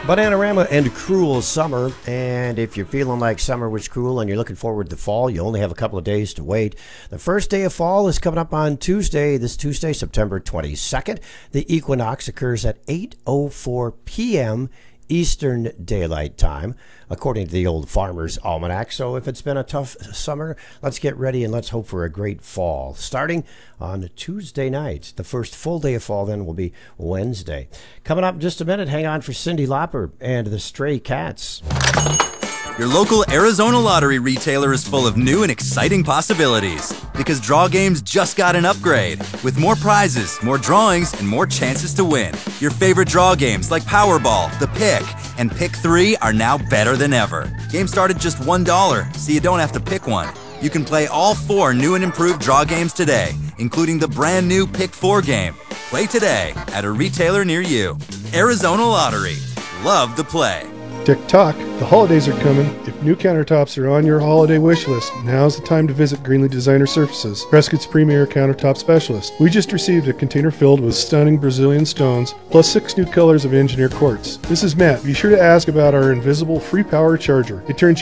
Bananarama and Cruel Summer. And if you're feeling like summer was cruel and you're looking forward to fall, you only have a couple of days to wait. The first day of fall is coming up on Tuesday, September 22nd. The equinox occurs at 8:04 p.m. Eastern Daylight Time, according to the Old Farmer's Almanac. So if it's been a tough summer, let's get ready and let's hope for a great fall. Starting on Tuesday night, the first full day of fall then will be Wednesday. Coming up in just a minute, hang on for Cyndi Lauper and the Stray Cats. Your local Arizona Lottery retailer is full of new and exciting possibilities because Draw Games just got an upgrade with more prizes, more drawings, and more chances to win. Your favorite draw games like Powerball, The Pick, and Pick 3 are now better than ever. Games start at just $1, so you don't have to pick one. You can play all 4 new and improved draw games today, including the brand new Pick 4 game. Play today at a retailer near you. Arizona Lottery. Love the play. Tick-tock, the holidays are coming. If new countertops are on your holiday wish list, now's the time to visit Greenlee Designer Surfaces, Prescott's premier countertop specialist. We just received a container filled with stunning Brazilian stones, plus 6 new colors of engineer quartz. This is Matt. Be sure to ask about our invisible free power charger. It turns